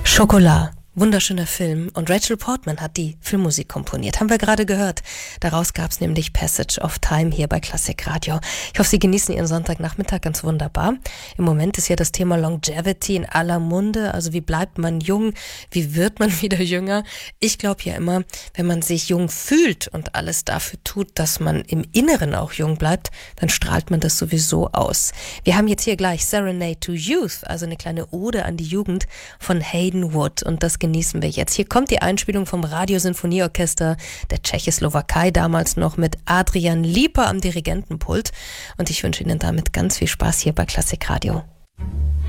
Schokolade. Wunderschöner Film und Rachel Portman hat die Filmmusik komponiert. Haben wir gerade gehört. Daraus gab es nämlich Passage of Time hier bei Klassik Radio. Ich hoffe, Sie genießen Ihren Sonntagnachmittag ganz wunderbar. Im Moment ist ja das Thema Longevity in aller Munde. Also wie bleibt man jung? Wie wird man wieder jünger? Ich glaube ja immer, wenn man sich jung fühlt und alles dafür tut, dass man im Inneren auch jung bleibt, dann strahlt man das sowieso aus. Wir haben jetzt hier gleich Serenade to Youth, also eine kleine Ode an die Jugend von Hayden Wood. Und das genießen wir jetzt. Hier kommt die Einspielung vom Radiosinfonieorchester der Tschechoslowakei, damals noch mit Adrian Lieper am Dirigentenpult. Und ich wünsche Ihnen damit ganz viel Spaß hier bei Klassik Radio.